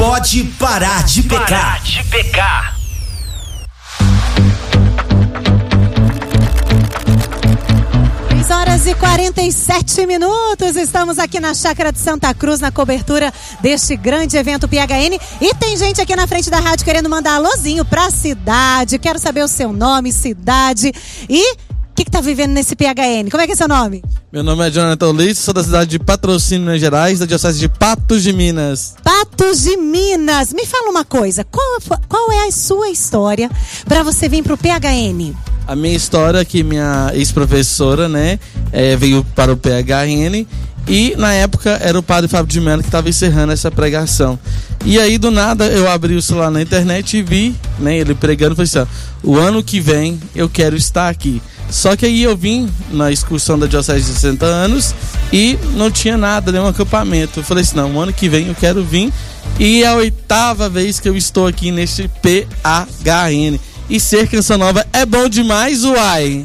pode parar de pecar. Parar de pecar. Horas e 47 minutos, estamos aqui na Chácara de Santa Cruz, na cobertura deste grande evento PHN, e tem gente aqui na frente da rádio querendo mandar alôzinho pra cidade. Quero saber o seu nome, cidade e o que tá vivendo nesse PHN. Como é que é seu nome? Meu nome é Jonathan Ulisses, sou da cidade de Patrocínio, Minas Gerais, da diocese de Patos de Minas. Patos de Minas. Me fala uma coisa, qual é a sua história para você vir pro PHN? A minha história é que minha ex-professora, né, veio para o PHN e na época era o padre Fábio de Mello que estava encerrando essa pregação. E aí do nada eu abri o celular na internet e vi, né, ele pregando e falei assim: o ano que vem eu quero estar aqui. Só que aí eu vim na excursão da diocese de 60 anos e não tinha nada, nenhum acampamento. Eu falei assim: não, o ano que vem eu quero vir. E é a 8ª vez que eu estou aqui neste PHN. E ser Canção Nova é bom demais, uai!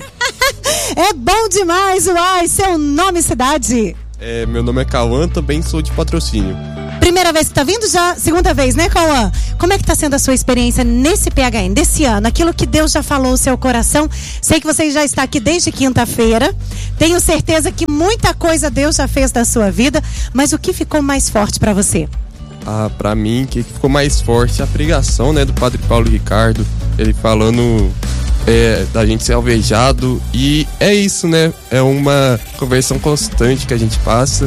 É bom demais, uai! Seu nome e cidade? Meu nome é Cauã, também sou de Patrocínio. Primeira vez que tá vindo? Já segunda vez, né, Cauã? Como é que tá sendo a sua experiência nesse PHN, desse ano? Aquilo que Deus já falou no seu coração. Sei que você já está aqui desde quinta-feira. Tenho certeza que muita coisa Deus já fez da sua vida. Mas o que ficou mais forte para você? Pra mim, o que ficou mais forte é a pregação, né, do Padre Paulo Ricardo. Ele falando da gente ser alvejado. E é isso, né? É uma conversão constante que a gente passa.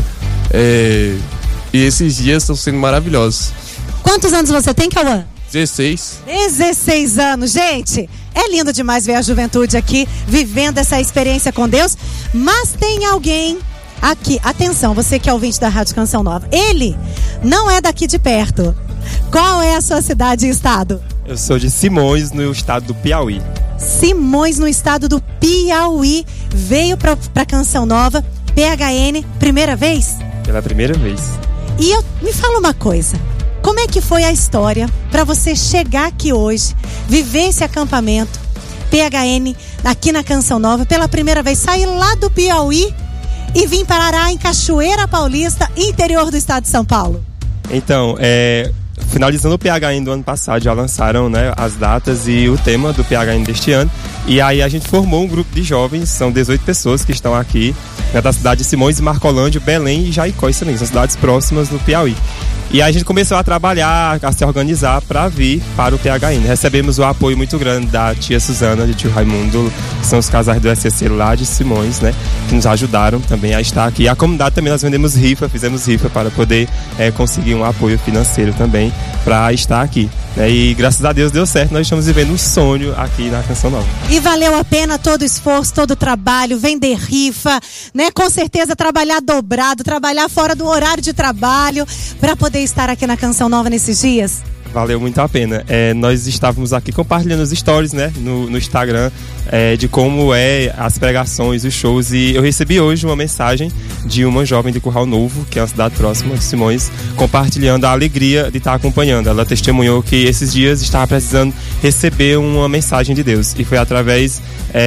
E esses dias estão sendo maravilhosos. Quantos anos você tem, Cauã? 16. 16 anos, gente. É lindo demais ver a juventude aqui vivendo essa experiência com Deus. Mas tem alguém aqui, atenção, você que é ouvinte da Rádio Canção Nova, ele não é daqui de perto. Qual é a sua cidade e estado? Eu sou de Simões, no estado do Piauí. Simões, no estado do Piauí. Veio pra Canção Nova, PHN, primeira vez? Pela primeira vez. E me fala uma coisa, como é que foi a história para você chegar aqui hoje, viver esse acampamento, PHN, aqui na Canção Nova, pela primeira vez, sair lá do Piauí e vir parar em Cachoeira Paulista, interior do estado de São Paulo? Então, finalizando o PHN do ano passado, já lançaram, né, as datas e o tema do PHN deste ano. E aí a gente formou um grupo de jovens, são 18 pessoas que estão aqui, né, da cidade de Simões, Marcolândia, Belém e Jaicóis também, são cidades próximas do Piauí. E aí a gente começou a trabalhar, a se organizar para vir para o PHN. Recebemos o apoio muito grande da tia Suzana, de tio Raimundo, que são os casais do SCC lá de Simões, né, que nos ajudaram também a estar aqui. A comunidade também, nós fizemos rifa para poder conseguir um apoio financeiro também para estar aqui. E graças a Deus deu certo, nós estamos vivendo um sonho aqui na Canção Nova. E valeu a pena todo o esforço, todo o trabalho, vender rifa, né? Com certeza trabalhar dobrado, trabalhar fora do horário de trabalho para poder estar aqui na Canção Nova nesses dias. Valeu muito a pena. Nós estávamos aqui compartilhando os stories, né, no Instagram, de como as pregações, os shows, e eu recebi hoje uma mensagem de uma jovem de Curral Novo, que é uma cidade próxima de Simões, compartilhando a alegria de estar acompanhando. Ela testemunhou que esses dias estava precisando receber uma mensagem de Deus, e foi através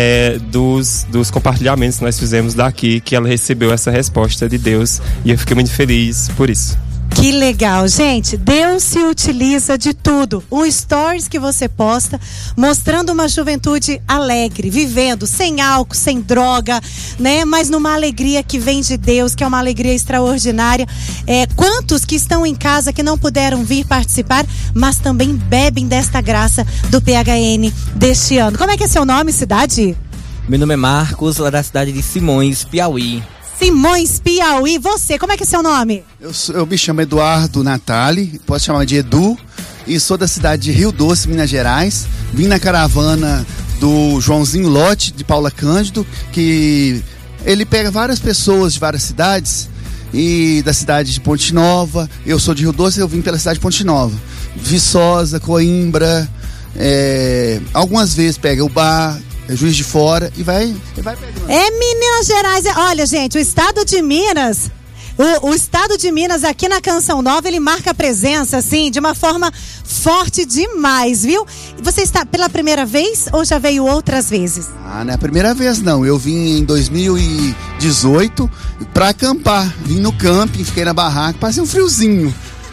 dos compartilhamentos que nós fizemos daqui que ela recebeu essa resposta de Deus, e eu fiquei muito feliz por isso. Que legal, gente. Deus se utiliza de tudo. Um stories que você posta mostrando uma juventude alegre, vivendo sem álcool, sem droga, né? Mas numa alegria que vem de Deus, que é uma alegria extraordinária. Quantos que estão em casa que não puderam vir participar, mas também bebem desta graça do PHN deste ano. Como é que é seu nome, cidade? Meu nome é Marcos, lá da cidade de Simões, Piauí. Simões, Piauí. Você, como é que é seu nome? Eu me chamo Eduardo Natali, posso chamar de Edu, e sou da cidade de Rio Doce, Minas Gerais. Vim na caravana do Joãozinho Lote, de Paula Cândido, que ele pega várias pessoas de várias cidades, e da cidade de Ponte Nova. Eu sou de Rio Doce, eu vim pela cidade de Ponte Nova. Viçosa, Coimbra, algumas vezes pega o bar, Juiz de Fora, e vai pegando. Minas Gerais. Olha, gente, o estado de Minas, o estado de Minas aqui na Canção Nova, ele marca a presença, assim, de uma forma forte demais, viu? Você está pela primeira vez ou já veio outras vezes? Não é a primeira vez, não. Eu vim em 2018 pra acampar. Vim no camping, fiquei na barraca, passei um friozinho.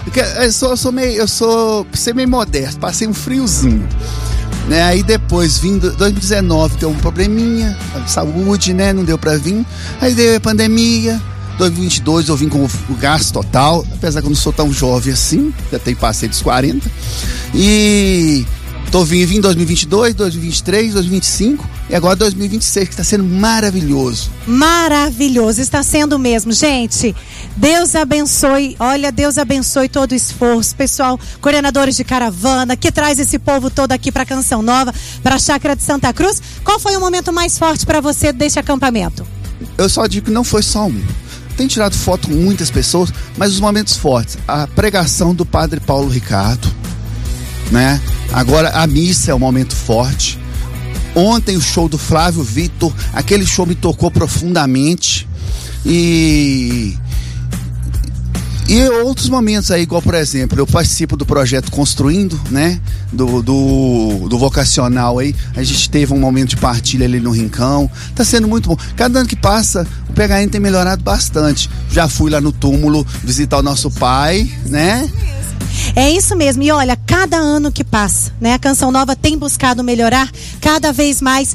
Eu sou meio modesto, passei um friozinho. Né? Aí depois, vindo 2019, deu um probleminha, saúde, né? Não deu pra vir. Aí deu a pandemia. 2022 eu vim com o gasto total, apesar que eu não sou tão jovem assim, já tenho passei dos 40. E vim em 2022, 2023, 2025 e agora 2026, que está sendo maravilhoso. Maravilhoso, está sendo mesmo, gente. Deus abençoe, olha, Deus abençoe todo o esforço, pessoal, coordenadores de caravana, que traz esse povo todo aqui para Canção Nova, para a Chácara de Santa Cruz. Qual foi o momento mais forte para você deste acampamento? Eu só digo que não foi só um. Tem tirado foto com muitas pessoas, mas os momentos fortes, a pregação do Padre Paulo Ricardo, né? Agora a missa é um momento forte. Ontem o show do Flávio Vitor, aquele show me tocou profundamente. E outros momentos aí, igual por exemplo, eu participo do projeto Construindo, né? Do vocacional aí. A gente teve um momento de partilha ali no Rincão. Tá sendo muito bom. Cada ano que passa, o PHN tem melhorado bastante. Já fui lá no túmulo visitar o nosso pai, né? É isso mesmo, e olha, cada ano que passa, né, a Canção Nova tem buscado melhorar cada vez mais,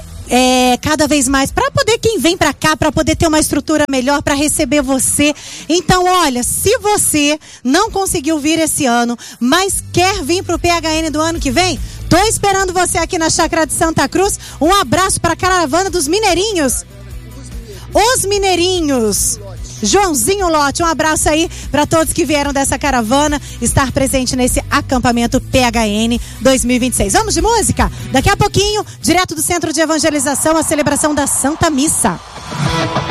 para poder quem vem para cá, para poder ter uma estrutura melhor, para receber você. Então, olha, se você não conseguiu vir esse ano, mas quer vir pro PHN do ano que vem, tô esperando você aqui na Chácara de Santa Cruz. Um abraço para a caravana dos Mineirinhos. Os Mineirinhos. Joãozinho Lote, um abraço aí para todos que vieram dessa caravana estar presente nesse acampamento PHN 2026. Vamos de música? Daqui a pouquinho, direto do Centro de Evangelização, a celebração da Santa Missa.